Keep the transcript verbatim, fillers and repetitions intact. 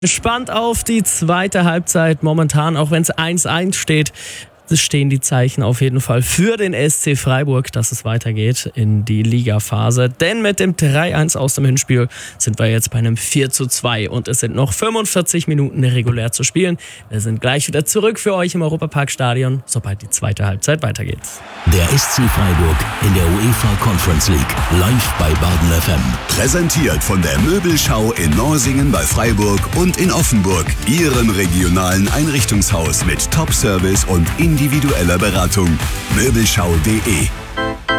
Gespannt auf die zweite Halbzeit momentan, auch wenn es eins eins steht. Es stehen die Zeichen auf jeden Fall für den S C Freiburg, dass es weitergeht in die Ligaphase. Denn mit dem drei eins aus dem Hinspiel sind wir jetzt bei einem vier zu zwei und es sind noch fünfundvierzig Minuten regulär zu spielen. Wir sind gleich wieder zurück für euch im Europapark-Stadion, sobald die zweite Halbzeit weitergeht. Der S C Freiburg in der UEFA Conference League, live bei Baden F M. Präsentiert von der Möbelschau in Norsingen bei Freiburg und in Offenburg, Ihrem regionalen Einrichtungshaus mit Top-Service und individueller Beratung. Möbelschau punkt de